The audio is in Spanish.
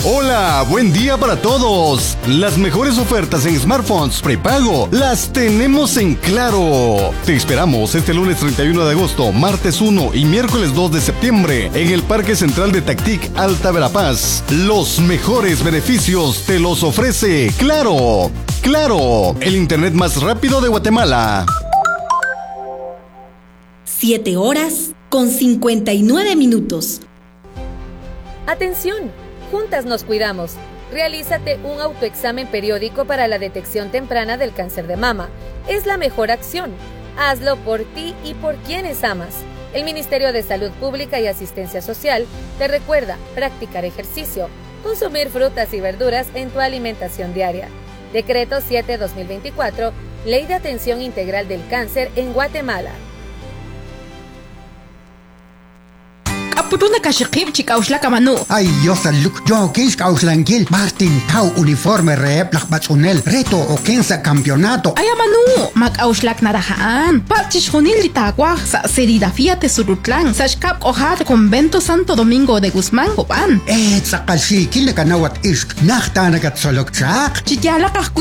Hola, buen día para todos. Las mejores ofertas en smartphones prepago las tenemos en Claro. Te esperamos este lunes 31 de agosto, martes 1 y miércoles 2 de septiembre en el Parque Central de Tactic, Alta Verapaz. Los mejores beneficios te los ofrece Claro. Claro, el internet más rápido de Guatemala. 7:59. Atención, juntas nos cuidamos. Realízate un autoexamen periódico para la detección temprana del cáncer de mama. Es la mejor acción. Hazlo por ti y por quienes amas. El Ministerio de Salud Pública y Asistencia Social te recuerda practicar ejercicio, consumir frutas y verduras en tu alimentación diaria. Decreto 7/2024, Ley de Atención Integral del Cáncer en Guatemala. Apuruna kashikip chikauslaka manu. Ay, yo saluk, yo kis kauslangil, Martin Tau uniforme rep lakbatsunel, reto o kensa campeonato. Ay manu, makauslak narahaan. Pachishunil litagua sa serigrafía te surutlan, sa shkap ohat convento Santo Domingo de Guzmán Goban. Sakashi, kilakanawat isk, nachtanagat solok chak. Chikyalakak